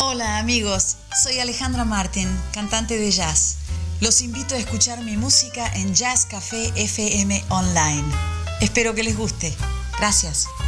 Hola amigos, soy Alejandra Martín, cantante de jazz. Los invito a escuchar mi música en Jazz Café FM Online. Espero que les guste. Gracias.